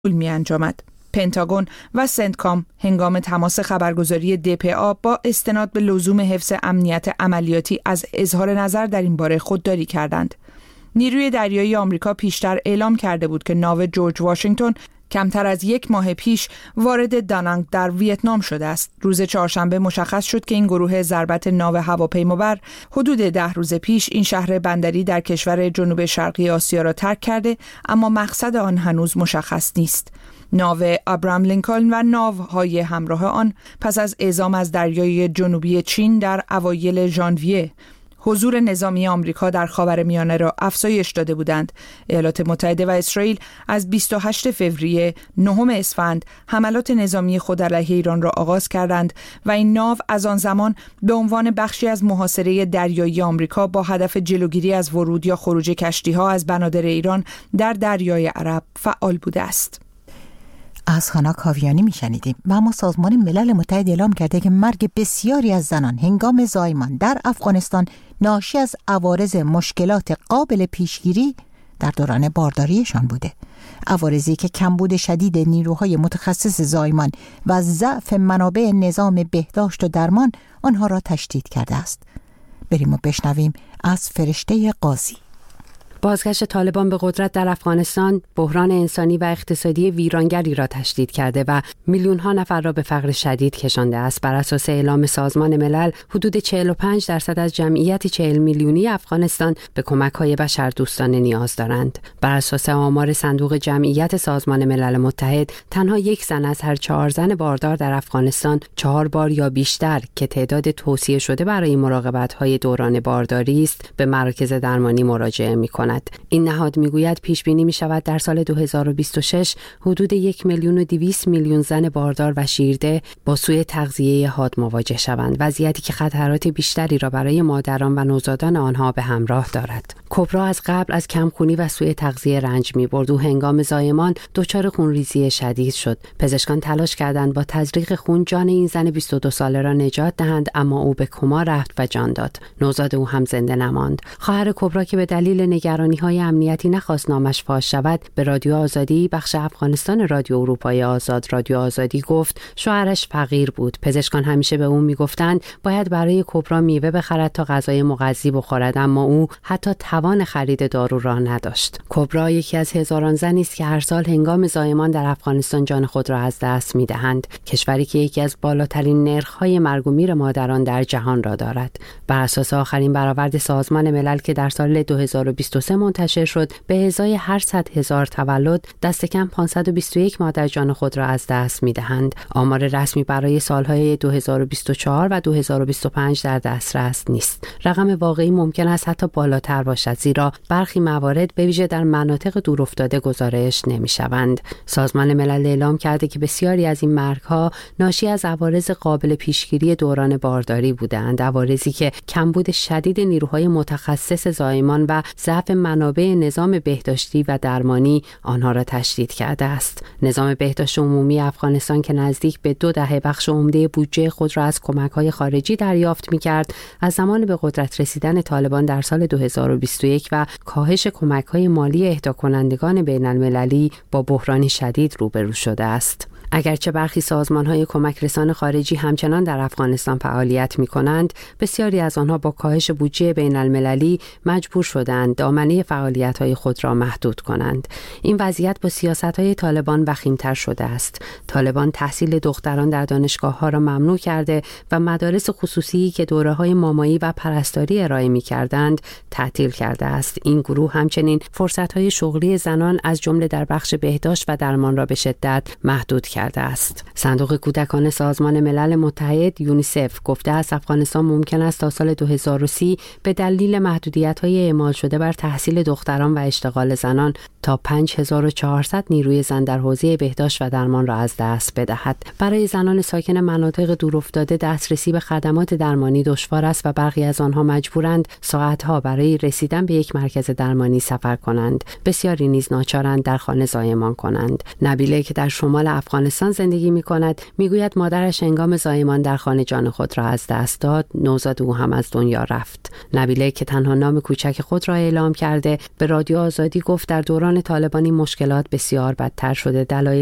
می‌انجامد. پنتاگون و سنتکام هنگام تماس خبرگزاری DPA با استناد به لزوم حفظ امنیت عملیاتی از اظهار نظر در این باره خودداری کردند. نیروی دریایی آمریکا پیشتر اعلام کرده بود که ناو جورج واشنگتن کمتر از 1 ماه پیش وارد دانانگ در ویتنام شده است. روز چهارشنبه مشخص شد که این گروه ضربت ناو هواپیمابر حدود 10 روز پیش این شهر بندری در کشور جنوب شرقی آسیا را ترک کرده، اما مقصد آن هنوز مشخص نیست. ناو ابراهام لینکلن و ناوهای همراه آن پس از اعزام از دریای جنوبی چین در اوایل ژانویه حضور نظامی آمریکا در خاورمیانه را افزایش داده بودند. ایالات متحده و اسرائیل از 28 فوریه 9 اسفند حملات نظامی خود علیه ایران را آغاز کردند و این ناو از آن زمان به عنوان بخشی از محاصره دریایی آمریکا با هدف جلوگیری از ورود یا خروج کشتی‌ها از بنادر ایران در دریای عرب فعال بوده است. از هانا کاویانی میشنیدیم. و اما سازمان ملل متحد اعلام کرده که مرگ بسیاری از زنان هنگام زایمان در افغانستان ناشی از عوارض مشکلات قابل پیشگیری در دوران بارداریشان بوده. عوارضی که کمبود شدید نیروهای متخصص زایمان و ضعف منابع نظام بهداشت و درمان آنها را تشدید کرده است. بریم و بشنویم از فرشته قاضی. بازگشت طالبان به قدرت در افغانستان بحران انسانی و اقتصادی ویرانگری را تشدید کرده و میلیون‌ها نفر را به فقر شدید کشانده است. بر اساس اعلام سازمان ملل حدود 45% از جمعیت 40 میلیونی افغانستان به کمک‌های بشردوستانه نیاز دارند. بر اساس آمار صندوق جمعیت سازمان ملل متحد تنها 1 زن از هر 4 زن باردار در افغانستان 4 بار یا بیشتر که تعداد توصیه شده برای مراقبت‌های دوران بارداری است به مراکز درمانی مراجعه می‌کنند. این نهاد میگوید پیش بینی می شود در سال 2026 حدود 1,200,000 زن باردار و شیرده با سوء تغذیه حاد مواجه شوند، وضعیتی که خطرات بیشتری را برای مادران و نوزادان آنها به همراه دارد. کبرا از قبل از کمخونی و سوء تغذیه رنج می‌برد و هنگام زایمان دچار خونریزی شدید شد. پزشکان تلاش کردند با تزریق خون جان این زن 22 ساله را نجات دهند، اما او به کما رفت و جان داد. نوزاد او هم زنده نماند. خواهر کبرا که به دلیل نگرانی‌های امنیتی نخواست نامش فاش شود، به رادیو آزادی بخش افغانستان رادیو اروپای آزاد رادیو آزادی گفت شوهرش فقیر بود. پزشکان همیشه به او میگفتند باید برای کبرا میوه بخرد تا غذای مغذی بخورد، اما او حتی توان خرید دارو را نداشت. کبرا یکی از هزاران زنی است که هر سال هنگام زایمان در افغانستان جان خود را از دست می‌دهند، کشوری که یکی از بالاترین نرخ‌های مرگ و میر مادران در جهان را دارد. بر اساس آخرین برآورد سازمان ملل که در سال 2023 منتشر شد، به ازای هر 100,000 تولد دست کم 521 مادر جان خود را از دست می‌دهند. آمار رسمی برای سال‌های 2024 و 2025 در دسترس نیست. رقم واقعی ممکن است حتی بالاتر باشد، زیرا برخی موارد به ویژه در مناطق دورافتاده گزارش نمی‌شوند. سازمان ملل اعلام کرده که بسیاری از این مرگ‌ها ناشی از عوارض قابل پیشگیری دوران بارداری بودند، عوارضی که کمبود شدید نیروهای متخصص زایمان و ضعف منابع نظام بهداشتی و درمانی آنها را تشدید کرده است. نظام بهداشت عمومی افغانستان که نزدیک به 2 دهه بخش عمده بودجه خود را از کمک‌های خارجی دریافت می‌کرد، از زمان به قدرت رسیدن طالبان در سال 2021 و کاهش کمک‌های مالی اهدا کنندگان بین‌المللی با بحرانی شدید روبرو شده است. اگرچه برخی سازمان‌های کمک رسان خارجی همچنان در افغانستان فعالیت می‌کنند، بسیاری از آنها با کاهش بودجه بین‌المللی مجبور شدند دامنه فعالیت‌های خود را محدود کنند. این وضعیت با سیاست‌های طالبان وخیم‌تر شده است. طالبان تحصیل دختران در دانشگاه‌ها را ممنوع کرده و مدارس خصوصی که دوره‌های مامایی و پرستاری ارائه می‌کردند تعطیل کرده است. این گروه همچنین فرصت‌های شغلی زنان از جمله در بخش بهداشت و درمان را به شدت محدود کرده است. صندوق کودکان سازمان ملل متحد یونیسف گفته است افغانستان ممکن است تا سال 2030 به دلیل محدودیت‌های اعمال شده بر تحصیل دختران و اشتغال زنان تا 5400 نیروی زن در حوزه بهداشت و درمان را از دست بدهد. برای زنان ساکن مناطق دورافتاده دسترسی به خدمات درمانی دشوار است و برخی از آنها مجبورند ساعت‌ها برای رسیدن به یک مرکز درمانی سفر کنند. بسیاری نیز ناچارند در خانه زایمان کنند. نبیله که در شمال افغانستان افغانستان زندگی می‌کند، میگوید مادرش هنگام زایمان در خانه جان خود را از دست داد. نوزاد او هم از دنیا رفت. نبیله که تنها نام کوچک خود را اعلام کرده، به رادیو آزادی گفت در دوران طالبان این مشکلات بسیار بدتر شده. دلایل